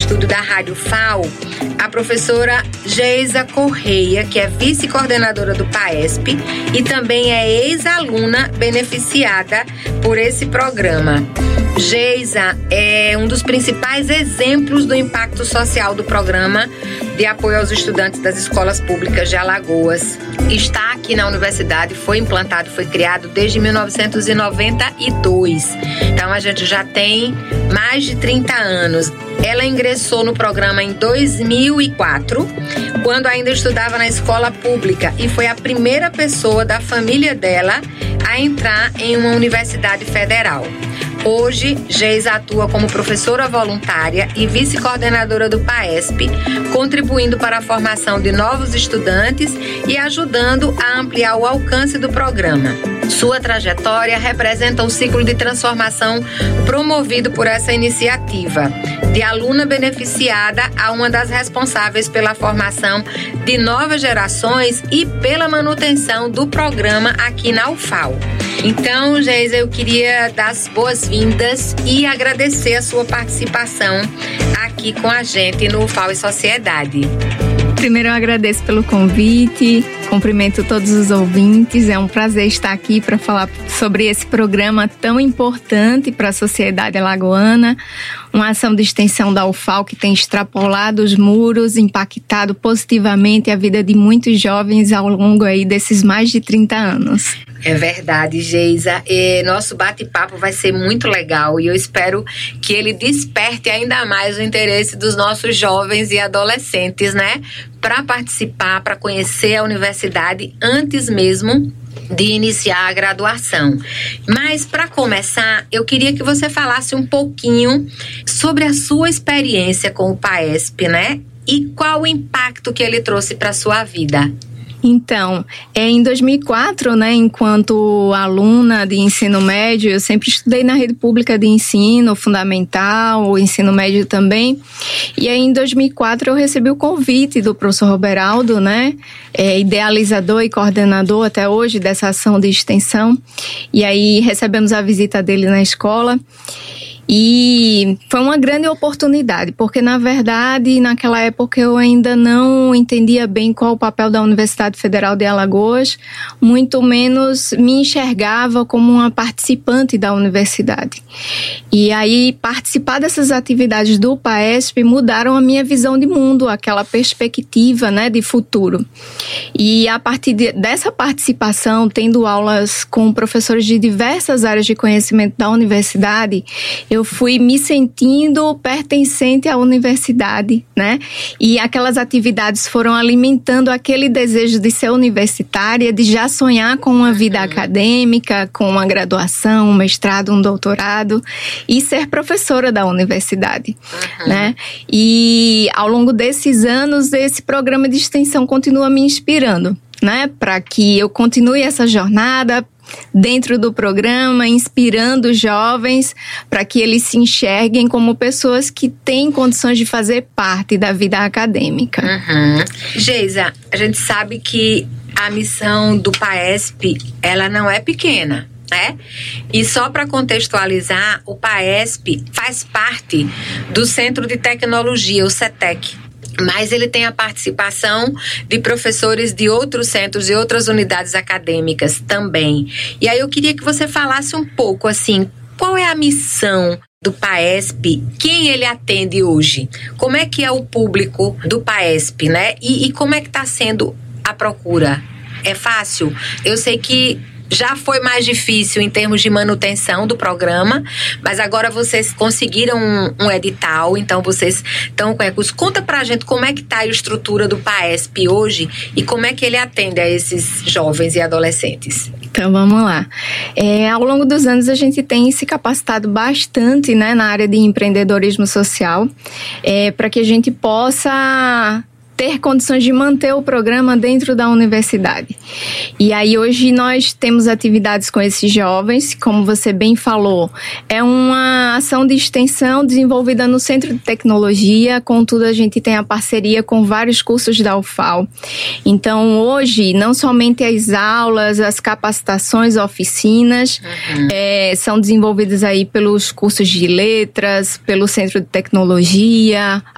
estúdio da Rádio FAO a professora Geisa Correia, que é vice-coordenadora do PAESP e também é ex-aluna beneficiada por esse programa. Geisa é um dos principais exemplos do impacto social do programa de apoio aos estudantes das escolas públicas de Alagoas. Está aqui na universidade, foi implantado, foi criado desde 1992. Então a gente já tem mais de 30 anos. Ela ingressou no programa em 2004, quando ainda estudava na escola pública, e foi a primeira pessoa da família dela a entrar em uma universidade federal. Hoje, Geisa atua como professora voluntária e vice-coordenadora do PAESP, contribuindo para a formação de novos estudantes e ajudando a ampliar o alcance do programa. Sua trajetória representa um ciclo de transformação promovido por essa iniciativa, de aluna beneficiada a uma das responsáveis pela formação de novas gerações e pela manutenção do programa aqui na UFAO. Então, Geisa, eu queria dar as boas-vindas e agradecer a sua participação aqui com a gente no UFAO e Sociedade. Primeiro eu agradeço pelo convite, cumprimento todos os ouvintes, é um prazer estar aqui para falar sobre esse programa tão importante para a sociedade alagoana, uma ação de extensão da UFAO que tem extrapolado os muros, impactado positivamente a vida de muitos jovens ao longo aí desses mais de 30 anos. É verdade, Geisa. Nosso bate-papo vai ser muito legal e eu espero que ele desperte ainda mais o interesse dos nossos jovens e adolescentes, né? Para participar, para conhecer a universidade antes mesmo de iniciar a graduação. Mas, para começar, eu queria que você falasse um pouquinho sobre a sua experiência com o PAESP, né? E qual o impacto que ele trouxe para a sua vida. Então, em 2004, né, enquanto aluna de ensino médio, eu sempre estudei na rede pública de ensino fundamental, o ensino médio também. E aí, em 2004, eu recebi o convite do professor Roberaldo, né, idealizador e coordenador até hoje dessa ação de extensão. E aí, recebemos a visita dele na escola. E foi uma grande oportunidade, porque na verdade, naquela época eu ainda não entendia bem qual o papel da Universidade Federal de Alagoas, muito menos me enxergava como uma participante da universidade. E aí, participar dessas atividades do PAESP mudaram a minha visão de mundo, aquela perspectiva, né, de futuro. E a partir dessa participação, tendo aulas com professores de diversas áreas de conhecimento da universidade, eu fui me sentindo pertencente à universidade, né? E aquelas atividades foram alimentando aquele desejo de ser universitária, de já sonhar com uma vida acadêmica, com uma graduação, um mestrado, um doutorado e ser professora da universidade, né? E ao longo desses anos, esse programa de extensão continua me inspirando, né? Para que eu continue essa jornada dentro do programa, inspirando os jovens para que eles se enxerguem como pessoas que têm condições de fazer parte da vida acadêmica. Geisa, a gente sabe que a missão do PAESP, ela não é pequena, né? E só para contextualizar, o PAESP faz parte do Centro de Tecnologia, o CETEC. Mas ele tem a participação de professores de outros centros e outras unidades acadêmicas também. E aí eu queria que você falasse um pouco, assim, qual é a missão do PAESP, quem ele atende hoje? Como é que é o público do PAESP, né? E como é que está sendo a procura? É fácil? Eu sei que já foi mais difícil em termos de manutenção do programa, mas agora vocês conseguiram um edital, então vocês estão com recursos. Conta pra gente como é que tá a estrutura do PAESP hoje e como é que ele atende a esses jovens e adolescentes. Então, vamos lá. Ao longo dos anos, a gente tem se capacitado bastante, né, na área de empreendedorismo social, para que a gente possa ter condições de manter o programa dentro da universidade. E aí hoje nós temos atividades com esses jovens, como você bem falou, é uma ação de extensão desenvolvida no Centro de Tecnologia, contudo a gente tem a parceria com vários cursos da UFAO. Então hoje, não somente as aulas, as capacitações, oficinas, são desenvolvidas aí pelos cursos de letras, pelo Centro de Tecnologia,